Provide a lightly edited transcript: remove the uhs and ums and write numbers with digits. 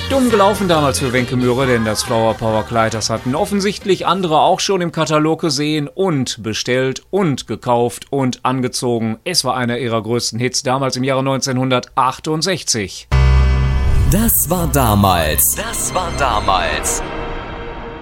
Dumm gelaufen damals für Wenke Möhre, denn das Flower Power Kleid, das hatten offensichtlich andere auch schon im Katalog gesehen und bestellt und gekauft und angezogen. Es war einer ihrer größten Hits damals im Jahre 1968. Das war damals.